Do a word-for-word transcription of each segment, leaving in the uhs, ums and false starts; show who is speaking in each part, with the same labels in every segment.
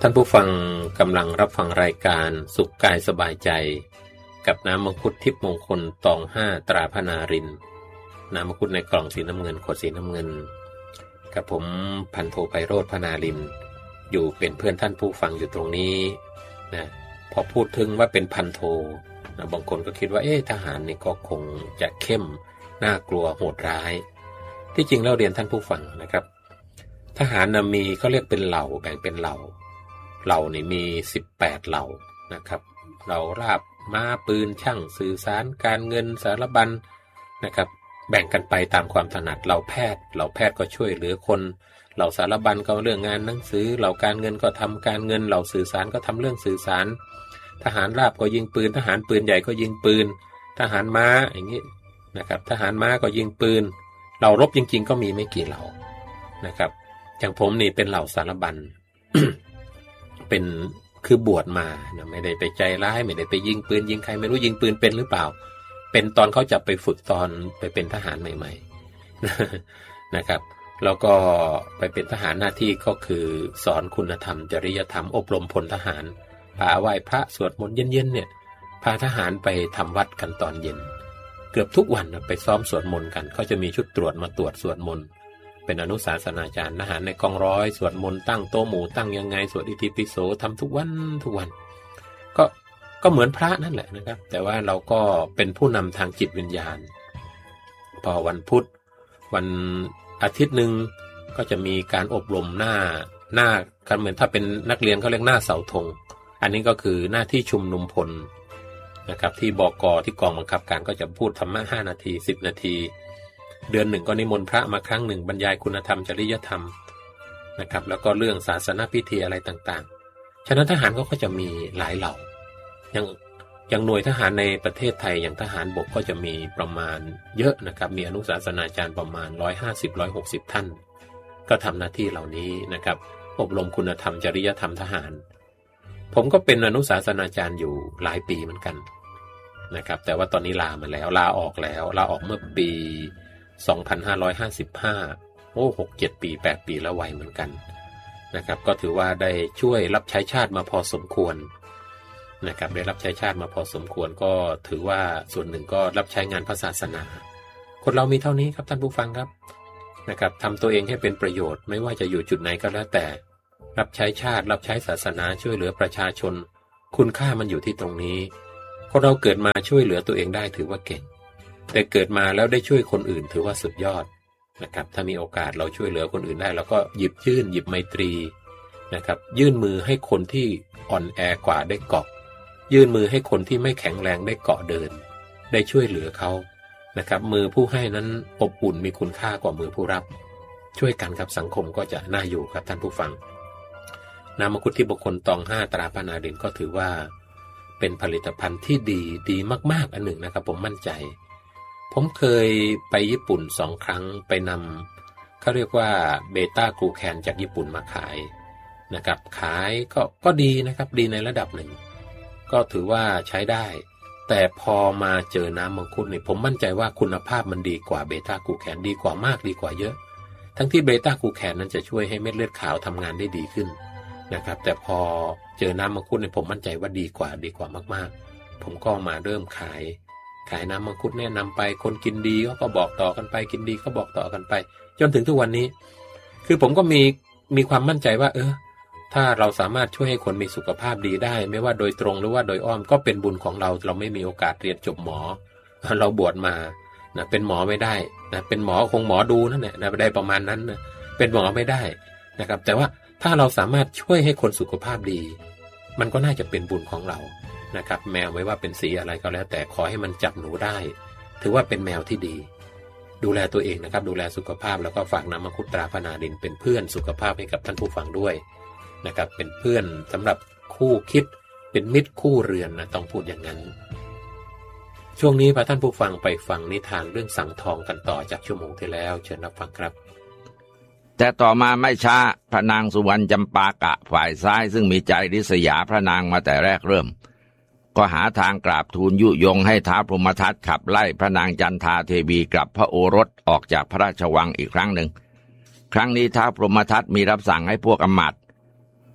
Speaker 1: ท่านผู้ฟังกำลังรับฟังรายการสุขกายสบายใจกับน้ำมังคุดทิพย์มงคลตองห้าตราพนารินน้ำมังคุดในกล่องสีน้ำเงินขวดสีน้ำเงินกับผมพันโทไพโรจน์พนารินอยู่เป็นเพื่อนท่านผู้ฟังอยู่ตรงนี้นะพอพูดถึงว่าเป็นพันโทนะบางคนก็คิดว่าเอ๊ะทหารนี่ก็คงจะเข้มน่ากลัวโหดร้ายที่จริงแล้วเรียนท่านผู้ฟังนะครับทหารนะมีเขาเรียกเป็นเหล่าแบ่งเป็นเหล่าเหล่านี่มีสิบแปดเหล่านะครับเหล่าราบม้าปืนช่างสื่อสารการเงินสารบัญนะครับแบ่งกันไปตามความถนัดเหล่าแพทย์เหล่าแพทย์ก็ช่วยเหลือคนเหล่าสารบัญก็เรื่องงานหนังสือเหล่าการเงินก็ทำการเงินเหล่าสื่อสารก็ทำเรื่องสื่อสารทหารราบก็ยิงปืนทหารปืนใหญ่ก็ยิงปืนทหารม้าอย่างนี้นะครับทหารม้าก็ยิงปืนเหล่ารบจริงๆก็มีไม่กี่เหล่านะครับอย่างผมนี่เป็นเหล่าสารบัญ เป็นคือบวชมานะไม่ได้ไปใจร้ายไม่ได้ไปยิงปืนยิงใครไม่รู้ยิงปืนเป็นหรือเปล่าเป็นตอนเขาจับไปฝึกตอนไปเป็นทหารใหม่ๆ นะครับแล้วก็ไปเป็นทหารหน้าที่ก็คือสอนคุณธรรมจริยธรรมอบรมพลทหารพาไหว้พระสวดมนต์เย็นๆเนี่ยพาทหารไปทำวัดกันตอนเย็นเกือบทุกวันไปซ้อมสวดมนต์กันเขาจะมีชุดตรวจมาตรวจสวดมนต์เป็นอนุศาสนาจารย์ทหารในกองร้อยสวดมนต์ตั้งโต๊ะหมู่ตั้งยังไงสวดอิติปิโสทำทุกวันทุกวันก็ก็เหมือนพระนั่นแหละนะครับแต่ว่าเราก็เป็นผู้นำทางจิตวิญญาณพอวันพุธวันอาทิตย์หนึ่งก็จะมีการอบรมหน้าหน้ากันเหมือนถ้าเป็นนักเรียนเขาเรียกหน้าเสาธงอันนี้ก็คือหน้าที่ชุมนุมพลนะครับที่บก.ที่กองบังคับการก็จะพูดธรรมะห้านาทีสิบนาทีเดือนหนึ่งก็นิมนต์พระมาครั้งหนึ่งบรรยายคุณธรรมจริยธรรมนะครับแล้วก็เรื่องศาสนพิธีอะไรต่างๆฉะนั้นทหารก็ก็จะมีหลายเหล่าอย่างอย่างหน่วยทหารในประเทศไทยอย่างทหารบกก็จะมีประมาณเยอะนะครับมีอนุศาสนาจารย์ประมาณหนึ่งร้อยห้าสิบ หนึ่งร้อยหกสิบท่านก็ทำหน้าที่เหล่านี้นะครับอบรมคุณธรรมจริยธรรมทหารผมก็เป็นอนุศาสนาจารย์อยู่หลายปีเหมือนกันนะครับแต่ว่าตอนนี้ลามาแล้วลาออกแล้วลาออกเมื่อปีสองพันห้าร้อยห้าสิบห้าโอ้ หก เจ็ด ปีแปดปีแล้วไวเหมือนกันนะครับก็ถือว่าได้ช่วยรับใช้ชาติมาพอสมควรนะครับได้รับใช้ชาติมาพอสมควรก็ถือว่าส่วนหนึ่งก็รับใช้งานพระศาสนาคนเรามีเท่านี้ครับท่านผู้ฟังครับนะครับทำตัวเองให้เป็นประโยชน์ไม่ว่าจะอยู่จุดไหนก็แล้วแต่รับใช้ชาติรับใช้ศาสนาช่วยเหลือประชาชนคุณค่ามันอยู่ที่ตรงนี้คนเราเกิดมาช่วยเหลือตัวเองได้ถือว่าเก่งแต่เกิดมาแล้วได้ช่วยคนอื่นถือว่าสุดยอดนะครับถ้ามีโอกาสเราช่วยเหลือคนอื่นได้เราก็หยิบยื่นหยิบไมตรีนะครับยื่นมือให้คนที่อ่อนแอกว่าได้เกาะยื่นมือให้คนที่ไม่แข็งแรงได้เกาะเดินได้ช่วยเหลือเขานะครับมือผู้ให้นั้นอบอุ่นมีคุณค่ากว่ามือผู้รับช่วยกันครับสังคมก็จะน่าอยู่ครับท่านผู้ฟังน้ำมังคุดทิพย์มงคลตองห้าตราพนารินก็ถือว่าเป็นผลิตภัณฑ์ที่ดีดีมากๆอันหนึ่งนะครับผมมั่นใจผมเคยไปญี่ปุ่นสองครั้งไปนำเขาเรียกว่าเบต้ากลูแคนจากญี่ปุ่นมาขายนะครับขายก็ก็ดีนะครับดีในระดับหนึ่งก็ถือว่าใช้ได้แต่พอมาเจอน้ำมังคุดนี่ผมมั่นใจว่าคุณภาพมันดีกว่าเบต้ากลูแคนดีกว่ามากดีกว่าเยอะทั้งที่เบต้ากลูแคนนั้นจะช่วยให้เม็ดเลือดขาวทำงานได้ดีขึ้นนะครับแต่พอเจอน้ำมังคุดเนี่ยผมมั่นใจว่าดีกว่าดีกว่ามากๆผมก็มาเริ่มขายขายน้ำมังคุดแนะนำไปคนกินดีเขาก็บอกต่อกันไปกินดีก็บอกต่อกันไปจนถึงทุกวันนี้คือผมก็มีมีความมั่นใจว่าเออถ้าเราสามารถช่วยให้คนมีสุขภาพดีได้ไม่ว่าโดยตรงหรือว่าโดยอ้อมก็เป็นบุญของเราเราไม่มีโอกาสเรียนจบหมอเราบวชมานะเป็นหมอไม่ได้นะเป็นหมอคงหมอดูนั่นแหละนะได้ประมาณนั้นนะเป็นหมอไม่ได้นะครับแต่ว่าถ้าเราสามารถช่วยให้คนสุขภาพดีมันก็น่าจะเป็นบุญของเรานะครับแมวไม่ว่าเป็นสีอะไรก็แล้วแต่ขอให้มันจับหนูได้ถือว่าเป็นแมวที่ดีดูแลตัวเองนะครับดูแลสุขภาพแล้วก็ฝากน้ำมังคุดตราพนารินเป็นเพื่อนสุขภาพให้กับท่านผู้ฟังด้วยนะครับเป็นเพื่อนสำหรับคู่คิดเป็นมิตรคู่เรือนนะต้องพูดอย่างนั้นช่วงนี้พาท่านผู้ฟังไปฟังนิทานเรื่องสังทองกันต่อจากชั่วโมงที่แล้วเชิญรับฟังครับ
Speaker 2: แต่ต่อมาไม่ช้าพระนางสุวรรณจำปากะฝ่ายซ้ายซึ่งมีใจริษยาพระนางมาแต่แรกเริ่มก็หาทางกราบทูลยุยงให้ท้าวพรหมทัตขับไล่พระนางจันทาเทวีกลับพระโอรสออกจากพระราชวังอีกครั้งหนึ่งครั้งนี้ท้าวพรหมทัตมีรับสั่งให้พวกอำมาตย์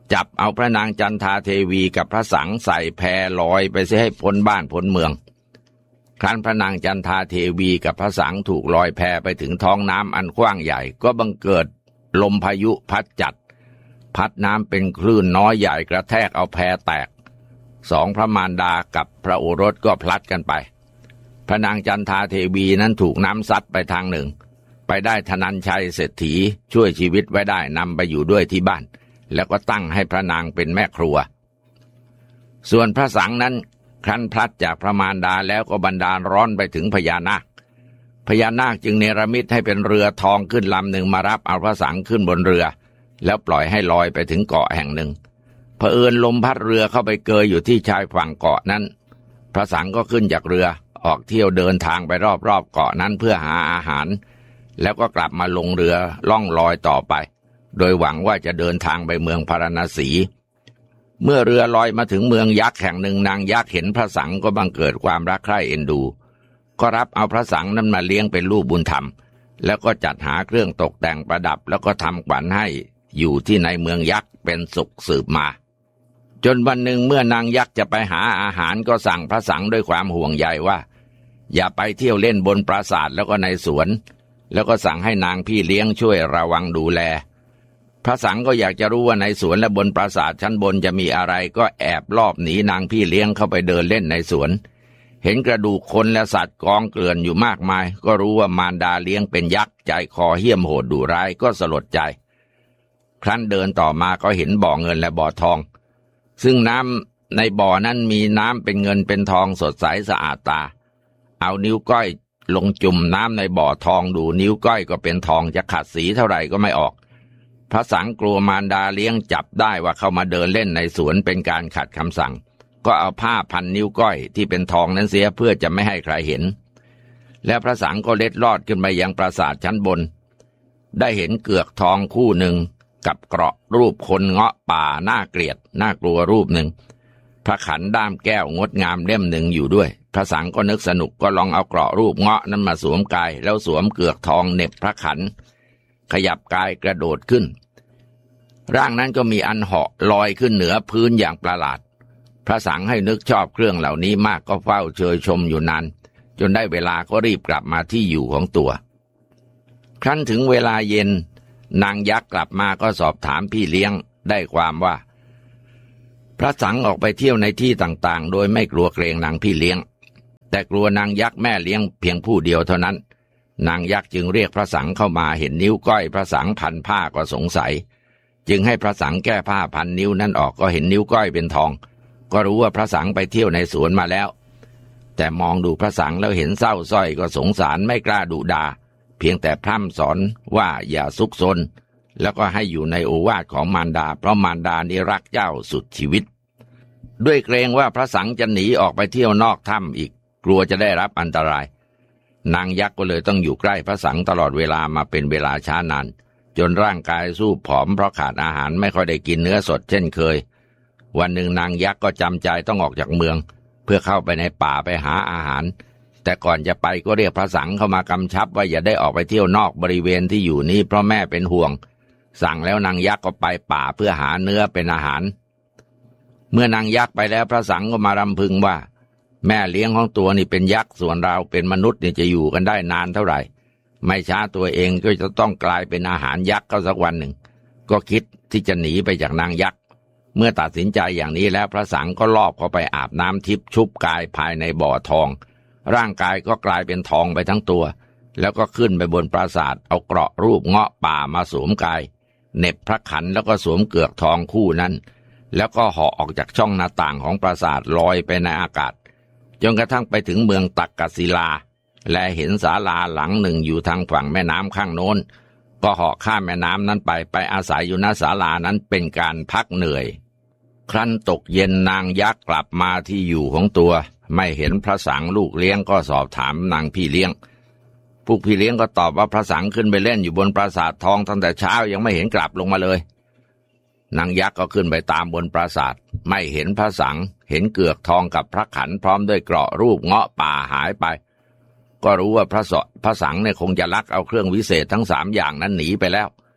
Speaker 2: จับเอาพระนางจันทาเทวีกับพระสังใส่แพลอยไปเสียให้พ้นบ้านพ้นเมืองครั้นพระนางจันทาเทวีกับพระสังถูกลอยแพไปถึงท้องน้ำอันกว้างใหญ่ก็บังเกิดลมพายุพัดจัดพัดน้ำเป็นคลื่นน้อยใหญ่กระแทกเอาแพแตกสองพระมารดากับพระโอรสก็พลัดกันไปพระนางจันทาเทวีนั้นถูกน้ำซัดไปทางหนึ่งไปได้ธนัญชัยเศรษฐีช่วยชีวิตไว้ได้นำไปอยู่ด้วยที่บ้านแล้วก็ตั้งให้พระนางเป็นแม่ครัวส่วนพระสังนั้นครั้นพลัดจากพระมารดาแล้วก็บันดาลร้อนไปถึงพญานาคพญานาคจึงเนรมิตให้เป็นเรือทองขึ้นลำหนึ่งมารับเอาพระสังขึ้นบนเรือแล้วปล่อยให้ลอยไปถึงเกาะแห่งหนึ่งเผอิญลมพัดเรือเข้าไปเกยอยู่ที่ชายฝั่งเกาะนั้นพระสังก็ขึ้นจากเรือออกเที่ยวเดินทางไปรอบๆเกาะนั้นเพื่อหาอาหารแล้วก็กลับมาลงเรือล่องลอยต่อไปโดยหวังว่าจะเดินทางไปเมืองพาราณสีเมื่อเรือลอยมาถึงเมืองยักษ์แห่งหนึ่งนางยักษ์เห็นพระสังก็บังเกิดความรักใคร่เอ็นดูก็รับเอาพระสังนั้นมาเลี้ยงเป็นลูกบุญธรรมแล้วก็จัดหาเครื่องตกแต่งประดับแล้วก็ทำขวัญให้อยู่ที่ในเมืองยักษ์เป็นสุขสืบมาจนวันหนึ่งเมื่อนางยักษ์จะไปหาอาหารก็สั่งพระสังด้วยความห่วงใยว่าอย่าไปเที่ยวเล่นบนปราสาทแล้วก็ในสวนแล้วก็สั่งให้นางพี่เลี้ยงช่วยระวังดูแลพระสังก็อยากจะรู้ว่าในสวนและบนปราสาทชั้นบนจะมีอะไรก็แอบลอบหนีนางพี่เลี้ยงเข้าไปเดินเล่นในสวนเห็นกระดูกคนและสัตว์กองเกลื่อนอยู่มากมายก็รู้ว่ามารดาเลี้ยงเป็นยักษ์ใจคอเหี้ยมโหดดุร้ายก็สลดใจครั้นเดินต่อมาก็เห็นบ่อเงินและบ่อทองซึ่งน้ำในบ่อนั้นมีน้ำเป็นเงินเป็นทองสดใสสะอาดตาเอานิ้วก้อยลงจุ่มน้ำในบ่อทองดูนิ้วก้อยก็เป็นทองจะขัดสีเท่าไหร่ก็ไม่ออกพระสังกลัวมารดาเลี้ยงจับได้ว่าเข้ามาเดินเล่นในสวนเป็นการขัดคำสั่งก็เอาผ้าพันนิ้วก้อยที่เป็นทองนั้นเสียเพื่อจะไม่ให้ใครเห็นแล้วพระสังก็เล็ดลอดขึ้นไปยังปราสาทชั้นบนได้เห็นเกือกทองคู่หนึ่งกับเกราะรูปคนเงาะป่าน่าเกลียดน่ากลัวรูปหนึ่งพระขันด้ามแก้วงดงามเล่มหนึ่งอยู่ด้วยพระสังก็นึกสนุกก็ลองเอาเกราะรูปเงาะนั้นมาสวมกายแล้วสวมเกือกทองเหน็บพระขันขยับกายกระโดดขึ้นร่างนั้นก็มีอันเหาะลอยขึ้นเหนือพื้นอย่างประหลาดพระสังให้นึกชอบเครื่องเหล่านี้มากก็เฝ้าเชยชมอยู่นานจนได้เวลาก็รีบกลับมาที่อยู่ของตัวครั้นถึงเวลาเย็นนางยักษ์กลับมาก็สอบถามพี่เลี้ยงได้ความว่าพระสังออกไปเที่ยวในที่ต่างๆโดยไม่กลัวเกรงนางพี่เลี้ยงแต่กลัวนางยักษ์แม่เลี้ยงเพียงผู้เดียวเท่านั้นนางยักษ์จึงเรียกพระสังเข้ามาเห็นนิ้วก้อยพระสังพันผ้าก็สงสัยจึงให้พระสังแก้ผ้าพันนิ้วนั้นออกก็เห็นนิ้วก้อยเป็นทองก็รู้ว่าพระสังไปเที่ยวในสวนมาแล้วแต่มองดูพระสังแล้วเห็นเศร้าส้อยก็สงสารไม่กล้าดุด่าเพียงแต่พร่ำสอนว่าอย่าซุกซนแล้วก็ให้อยู่ในโอวาทของมารดาเพราะมารดานี้รักเจ้าสุดชีวิตด้วยเกรงว่าพระสังจะหนีออกไปเที่ยวนอกถ้ำอีกกลัวจะได้รับอันตรายนางยักษ์ก็เลยต้องอยู่ใกล้พระสังตลอดเวลามาเป็นเวลาช้านานจนร่างกายสู้ผอมเพราะขาดอาหารไม่ค่อยได้กินเนื้อสดเช่นเคยวันหนึ่งนางยักษ์ก็จำใจต้องออกจากเมืองเพื่อเข้าไปในป่าไปหาอาหารแต่ก่อนจะไปก็เรียกพระสังเข้ามากำชับว่าอย่าได้ออกไปเที่ยวนอกบริเวณที่อยู่นี้เพราะแม่เป็นห่วงสั่งแล้วนางยักษ์ก็ไปป่าเพื่อหาเนื้อเป็นอาหารเมื่อนางยักษ์ไปแล้วพระสังก็มารำพึงว่าแม่เลี้ยงของตัวนี่เป็นยักษ์ส่วนเราเป็นมนุษย์นี่จะอยู่กันได้นานเท่าไหร่ไม่ช้าตัวเองก็จะต้องกลายเป็นอาหารยักษ์เข้าสักวันหนึ่งก็คิดที่จะหนีไปจากนางยักษ์เมื่อตัดสินใจอย่างนี้แล้วพระสังก็ลอบเข้าไปอาบน้ำทิพย์ชุบกายภายในบ่อทองร่างกายก็กลายเป็นทองไปทั้งตัวแล้วก็ขึ้นไปบนปราสาทเอาเกราะรูปเงาะป่ามาสวมกายเหน็บพระขันแล้วก็สวมเกือกทองคู่นั้นแล้วก็เหาะออกจากช่องหน้าต่างของปราสาทลอยไปในอากาศจนกระทั่งไปถึงเมืองตักกศิลาและเห็นศาลาหลังหนึ่งอยู่ทางฝั่งแม่น้ำข้างโน้นก็เหาะข้ามแม่น้ำนั้นไปไปอาศัยอยู่ณศาลานั้นเป็นการพักเหนื่อยครั้นตกเย็นนางยักษ์กลับมาที่อยู่ของตัวไม่เห็นพระสังลูกเลี้ยงก็สอบถามนางพี่เลี้ยงพวกพี่เลี้ยงก็ตอบว่าพระสังขึ้นไปเล่นอยู่บนปราสาททองตั้งแต่เช้ายังไม่เห็นกลับลงมาเลยนางยักษ์ก็ขึ้นไปตามบนปราสาทไม่เห็นพระสังเห็นเกือกทองกับพระขันพร้อมด้วยเกราะรูปเงาะป่าหายไปก็รู้ว่าพระสพระสังเนี่ยคงจะลักเอาเครื่องวิเศษทั้งสามอย่างนั้นหนีไปแล้ว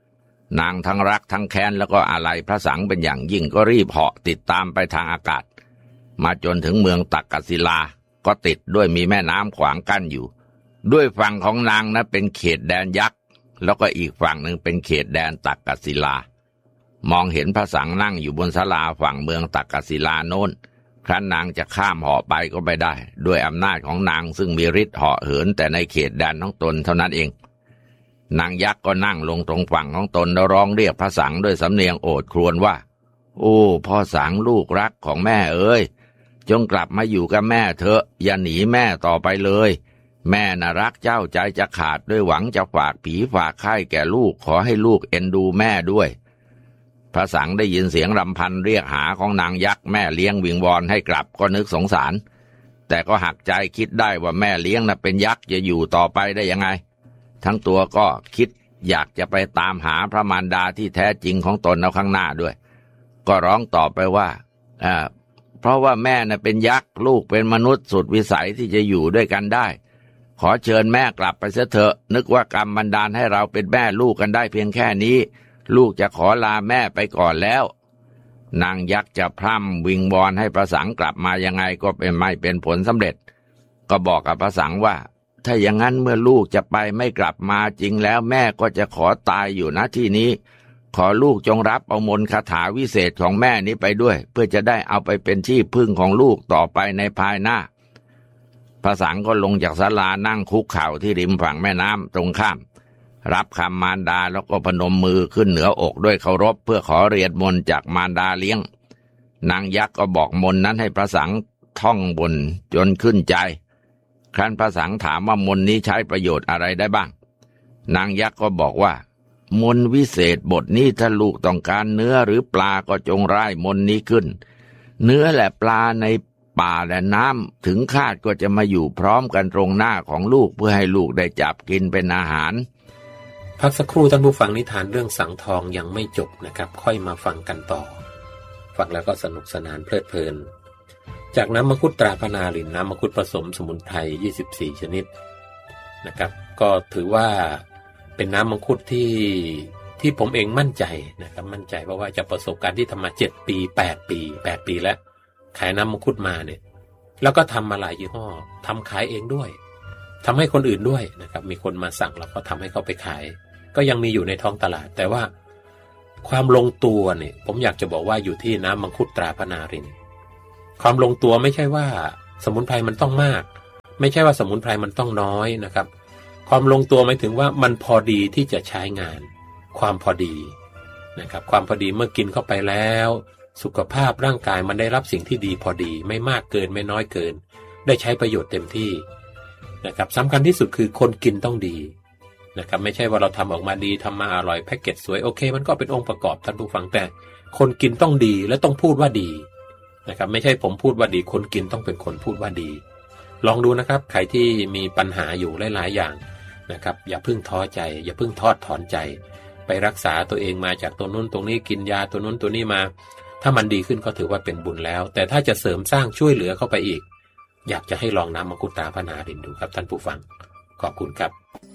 Speaker 2: นางทั้งรักทั้งแค้นแล้วก็อาลัยพระสังเป็นอย่างยิ่งก็รีบเหาะติดตามไปทางอากาศมาจนถึงเมืองตักกศิลาก็ติดด้วยมีแม่น้ำขวางกั้นอยู่ด้วยฝั่งของนางนะเป็นเขตแดนยักษ์แล้วก็อีกฝั่งหนึ่งเป็นเขตแดนตักกศิลามองเห็นพระสังนั่งอยู่บนศาลาฝั่งเมืองตักกศิลาโน้นครั้นนางจะข้ามเหาะไปก็ไม่ได้ด้วยอำนาจของนางซึ่งมีฤทธิ์เหาะเหินแต่ในเขตแดนของตนเท่านั้นเองนางยักษ์ก็นั่งลงตรงฝั่งของตนแล้วร้องเรียกพระสังด้วยสำเนียงโอดครวญว่าโอ้พ่อสังลูกรักของแม่เอ๋ยจงกลับมาอยู่กับแม่เถอะอย่าหนีแม่ต่อไปเลยแม่น่ะรักเจ้าใจจะขาดด้วยหวังจะฝากผีฝากไข้แก่ลูกขอให้ลูกเอ็นดูแม่ด้วยพระสังได้ยินเสียงรำพันเรียกหาของนางยักษ์แม่เลี้ยงวิงวอนให้กลับก็นึกสงสารแต่ก็หักใจคิดได้ว่าแม่เลี้ยงน่ะเป็นยักษ์จะอยู่ต่อไปได้ยังไงทั้งตัวก็คิดอยากจะไปตามหาพระมารดาที่แท้จริงของตนเอาข้างหน้าด้วยก็ร้องตอบไปว่าอ่าเพราะว่าแม่น่ะเป็นยักษ์ลูกเป็นมนุษย์สุดวิสัยที่จะอยู่ด้วยกันได้ขอเชิญแม่กลับไปเสียเถอะนึกว่ากรรมบันดาลให้เราเป็นแม่ลูกกันได้เพียงแค่นี้ลูกจะขอลาแม่ไปก่อนแล้วนางยักษ์จะพร่ำวิงวอนให้พระสังกลับมายังไงก็เป็นไม่เป็นผลสำเร็จก็บอกกับพระสังว่าถ้าอย่างนั้นเมื่อลูกจะไปไม่กลับมาจริงแล้วแม่ก็จะขอตายอยู่ณที่นี้ขอลูกจงรับเอามนต์คาถาวิเศษของแม่นี้ไปด้วยเพื่อจะได้เอาไปเป็นที่พึ่งของลูกต่อไปในภายหน้าพระสังก็ลงจากศาลานั่งคุกเข่าที่ริมฝั่งแม่น้ำตรงข้ามรับคำมารดาแล้วก็พนมมือขึ้นเหนืออกด้วยเคารพเพื่อขอเรียนมนต์จากมารดาเลี้ยงนางยักษ์ก็บอกมนต์นั้นให้พระสังท่องบนจนขึ้นใจครั้นพระสังถามว่ามนต์นี้ใช้ประโยชน์อะไรได้บ้างนางยักษ์ก็บอกว่ามนต์วิเศษบทนี้ถ้าลูกต้องการเนื้อหรือปลาก็จงร่ายมนต์นี้ขึ้นเนื้อและปลาในป่าและน้ำถึงคาดก็จะมาอยู่พร้อมกันตรงหน้าของลูกเพื่อให้ลูกได้จับกินเป็นอาหาร
Speaker 1: พักสักครู่ท่านผู้ฟังนิทานเรื่องสังทองยังไม่จบนะครับค่อยมาฟังกันต่อฟังแล้วก็สนุกสนานเพลิดเพลินจากน้ำมังคุดตราพนารินน้ำมังคุดผสมสมุนไพรยี่สิบสี่ชนิดนะครับก็ถือว่าเป็นน้ำมังคุดที่ที่ผมเองมั่นใจนะครับมั่นใจเพราะว่าจากประสบการณ์ที่ทำมาเจ็ดปีแปดปีแปดปีแล้วขายน้ำมังคุดมาเนี่ยแล้วก็ทำมาหลายยี่ห้อทำขายเองด้วยทำให้คนอื่นด้วยนะครับมีคนมาสั่งแล้วก็ทำให้เขาไปขายก็ยังมีอยู่ในท้องตลาดแต่ว่าความลงตัวเนี่ยผมอยากจะบอกว่าอยู่ที่น้ำมังคุดตราพนารินความลงตัวไม่ใช่ว่าสมุนไพรมันต้องมากไม่ใช่ว่าสมุนไพรมันต้องน้อยนะครับความลงตัวหมายถึงว่ามันพอดีที่จะใช้งานความพอดีนะครับความพอดีเมื่อกินเข้าไปแล้วสุขภาพร่างกายมันได้รับสิ่งที่ดีพอดีไม่มากเกินไม่น้อยเกินได้ใช้ประโยชน์เต็มที่นะครับสำคัญที่สุดคือคนกินต้องดีนะครับไม่ใช่ว่าเราทำออกมาดีทำมาอร่อยแพ็กเกจสวยโอเคมันก็เป็นองค์ประกอบท่านผู้ฟังแต่คนกินต้องดีและต้องพูดว่าดีนะครับไม่ใช่ผมพูดว่าดีคนกินต้องเป็นคนพูดว่าดีลองดูนะครับใครที่มีปัญหาอยู่หลายๆอย่างนะครับอย่าเพิ่งท้อใจอย่าเพิ่งทอดถอนใจไปรักษาตัวเองมาจากตัวนู้นตรงนี้กินยาตัวนู้นตัวนี้มาถ้ามันดีขึ้นก็ถือว่าเป็นบุญแล้วแต่ถ้าจะเสริมสร้างช่วยเหลือเข้าไปอีกอยากจะให้ลองน้ำมังคุดตราพนารินดูครับท่านผู้ฟังขอบคุณครับ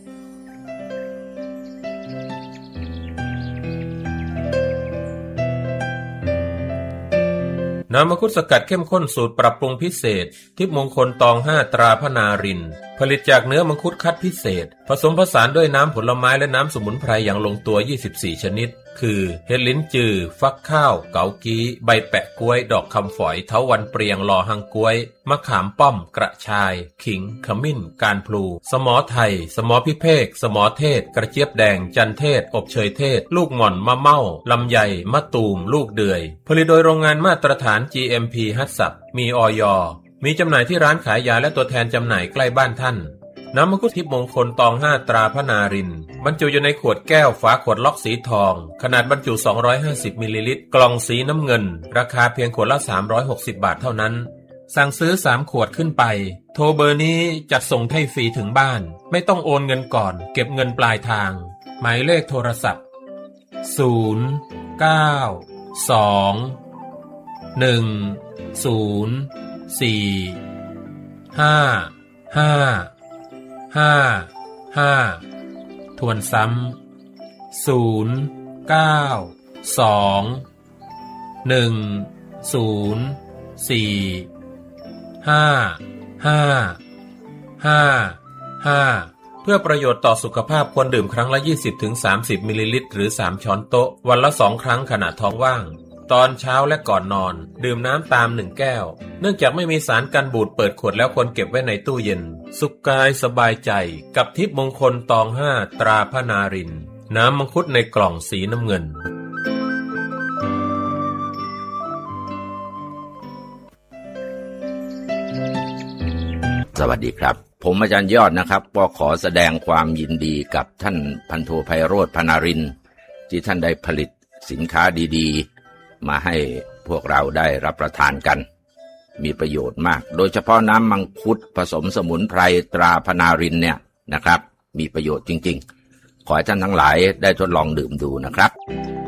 Speaker 1: น้ำมังคุดสกัดเข้มข้นสูตรปรับปรุงพิเศษทิพย์มงคลตองห้าตราพนารินผลิตจากเนื้อมังคุดคัดพิเศษผสมผสานด้วยน้ำผลไม้และน้ำสมุนไพรอย่างลงตัวยี่สิบสี่ชนิดคือเห็ดลิ้นจือฟักข้าวเกากี้ใบแปะกล้วยดอกคำฝอยเถาวัลย์เปรียงลอหังกล้วยมะขามป้อมกระชายขิงขมิ้นการพลูสมอไทยสมอพิเภกสมอเทศกระเจี๊ยบแดงจันเทศอบเชยเทศลูกหม่อนมะเม่าลำไยมะตูมลูกเดือยผลิตโดยโรงงานมาตรฐาน จี เอ็ม พี ฮัตสับมีอย.มีจำหน่ายที่ร้านขายยาและตัวแทนจำหน่ายใกล้บ้านท่านน้ำมังคุดทิพย์มงคลตองห้าตราพนารินบรรจุอยู่ในขวดแก้วฝาขวดล็อกสีทองขนาดบรรจุสองร้อยห้าสิบมิลลิลิตรกล่องสีน้ำเงินราคาเพียงขวดละสามร้อยหกสิบบาทเท่านั้นสั่งซื้อสามขวดขึ้นไปโทรเบอร์นี้จัดส่งให้ฟรีถึงบ้านไม่ต้องโอนเงินก่อนเก็บเงินปลายทางหมายเลขโทรศัพท์ศูนย์ เก้า สอง หนึ่ง ศูนย์ สี่ ห้า ห้าห้า ห้าทวนซ้ำศูนย์เก้า สอง หนึ่ง ศูนย์ สี่ ห้า ห้า ห้า ห้าเพื่อประโยชน์ต่อสุขภาพควรดื่มครั้งละ ยี่สิบถึงสามสิบ มิลลิลิตรหรือสามช้อนโต๊ะวันละสองครั้งขณะท้องว่างตอนเช้าและก่อนนอนดื่มน้ำตามหนึ่งแก้วเนื่องจากไม่มีสารกันบูดเปิดขวดแล้วควรเก็บไว้ในตู้เย็นสุขกายสบายใจกับทิพย์มงคลตองห้าตราพระนารินทร์น้ำมังคุดในกล่องสีน้ำเงิน
Speaker 2: สวัสดีครับผมอาจารย์ยอดนะครับก็ขอแสดงความยินดีกับท่านพันโทไพโรจน์ พนารินทร์ที่ท่านได้ผลิตสินค้าดีๆมาให้พวกเราได้รับประทานกันมีประโยชน์มากโดยเฉพาะน้ำมังคุดผสมสมุนไพรตราพนารินทร์เนี่ยนะครับมีประโยชน์จริงๆขอให้ท่านทั้งหลายได้ทดลองดื่มดูนะครับ